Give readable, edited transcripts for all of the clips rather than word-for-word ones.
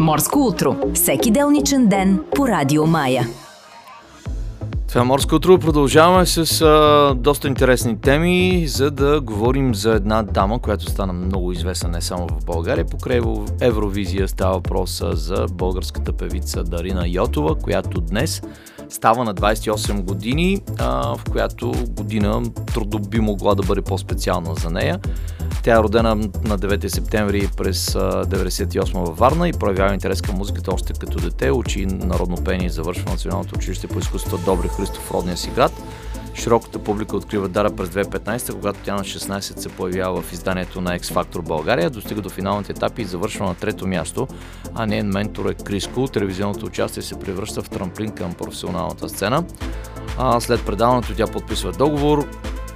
Морско утро. Всеки делничен ден по Радио Мая. Това е Морско утро. Продължаваме с доста интересни теми, за да говорим за една дама, която стана много известна не само в България. Покрай Евровизия става въпрос за българската певица Дарина Йотова, която днес става на 28 години, в която година трудно би могла да бъде по-специална за нея. Тя е родена на 9 септември през 1998 във Варна и проявява интерес към музиката още като дете. Учи народно пение и завършва Националното училище по изкуството Добри Христов в родния си град. Широката публика открива Дара през 2015, когато тя на 16 се появява в изданието на X Factor България, достига до финалните етапи и завършва на трето място, а нейн ментор е Криско. Телевизионното участие се превръща в трамплин към професионалната сцена. След предаването тя подписва договор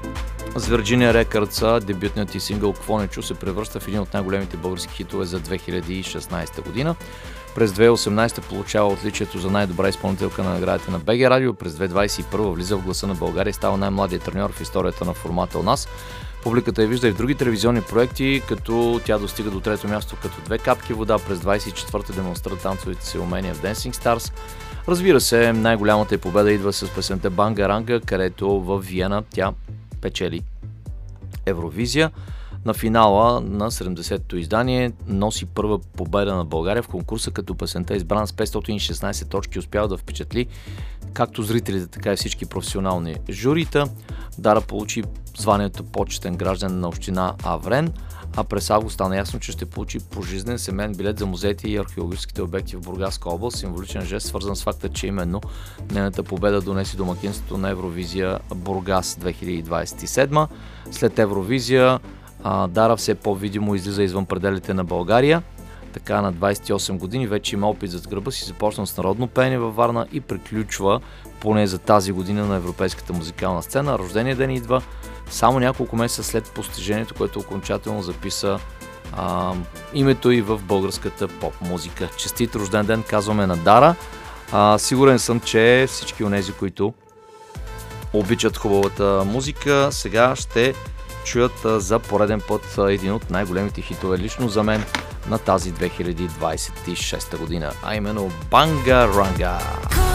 с Virginia Records. Дебютният и сингъл "Кво не чу" се превръща в един от най-големите български хитове за 2016 година. През 2018 получава отличието за най-добра изпълнителка на наградите на БГ Радио. През 2021 влиза в Гласа на България и става най-младият треньор в историята на формата у нас. Публиката я вижда и в други телевизионни проекти, като тя достига до трето място като "Две капки вода". През 24-та демонстрира танцовите си умения в Dancing Stars. Разбира се, най-голямата й победа идва с песента "Банга Ранга", където в Виена тя печели Евровизия. На финала на 70-то издание носи първа победа на България в конкурса, като песента е избрана с 516 точки, успява да впечатли както зрителите, така и всички професионални журита. Дара получи званието почетен граждан на община Аврен, а през август стана ясно, че ще получи пожизнен семейен билет за музеите и археологическите обекти в Бургаска област. Символичен жест, свързан с факта, че именно нейната победа донеси домакинството на Евровизия Бургас 2027. След Евровизия Дара все по-видимо излиза извън пределите на България. Така на 28 години вече има опит зад гърба си, започна с народно пеене във Варна и приключва поне за тази година на европейската музикална сцена. Рождения ден идва само няколко месеца след постижението, което окончателно записа името и в българската поп-музика. Честит рожден ден казваме на Дара. Сигурен съм, че всички онези, които обичат хубавата музика, сега ще чуят за пореден път един от най-големите хитове лично за мен на тази 2026 година, а именно "Банга Ранга".